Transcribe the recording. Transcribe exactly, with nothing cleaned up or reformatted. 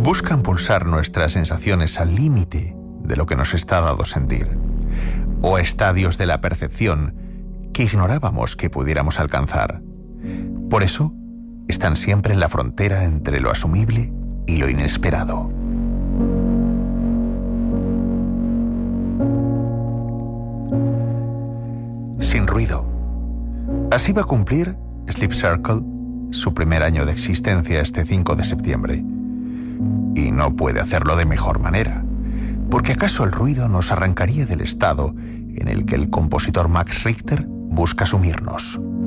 buscan pulsar nuestras sensaciones al límite de lo que nos está dado sentir, o estadios de la percepción que ignorábamos que pudiéramos alcanzar. Por eso, están siempre en la frontera entre lo asumible y lo inesperado. Sin ruido. Así va a cumplir Sleep Circle su primer año de existencia este cinco de septiembre. Y no puede hacerlo de mejor manera, porque acaso el ruido nos arrancaría del estado en el que el compositor Max Richter busca sumirnos.